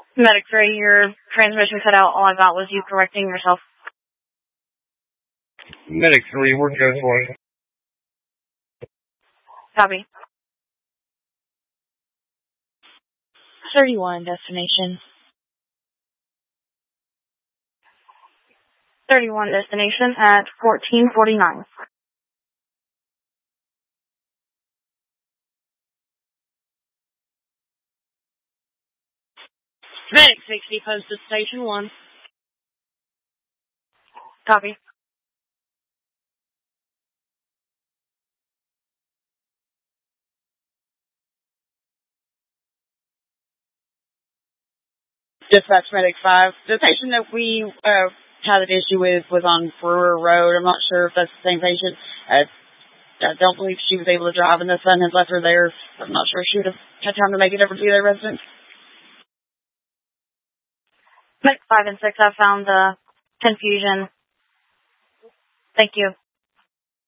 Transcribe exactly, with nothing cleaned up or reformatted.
Medic three, your transmission cut out. All I got was you correcting yourself. Medic three, we're good for you. Copy. thirty-one, destination. thirty-one, destination at fourteen forty-nine. Medic sixty, posted station one. Copy. Dispatch Medic five. The patient that we uh, had an issue with was on Brewer Road. I'm not sure if that's the same patient. I, I don't believe she was able to drive, and the son had left her there. I'm not sure if she would have had time to make it over to their residence. Medic five and six, I found the confusion. Thank you.